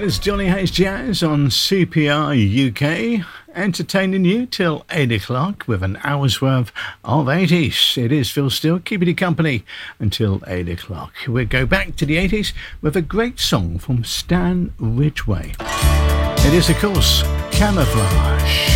It's Johnny Hayes Jazz on CPR UK, entertaining you till 8 o'clock with an hour's worth of 80s. It is Phil Steele, keeping you company until 8 o'clock. We'll go back to the 80s with a great song from Stan Ridgway. It is, of course, Camouflage.